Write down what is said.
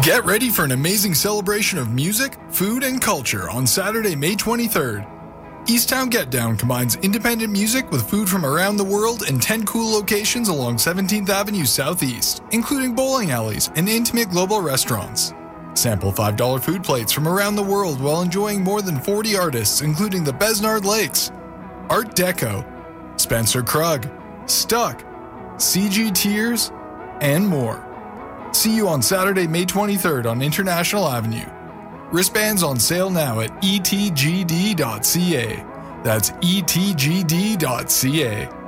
Get ready for an amazing celebration of music, food, and culture on Saturday, May 23rd. Easttown Get Down combines independent music with food from around the world in 10 cool locations along 17th Avenue Southeast, including bowling alleys and intimate global restaurants. Sample $5 food plates from around the world while enjoying more than 40 artists, including the Besnard Lakes, Art Deco, Spencer Krug, Stuck, CG Tears, and more. See you on Saturday, May 23rd on International Avenue. Wristbands on sale now at etgd.ca. That's etgd.ca.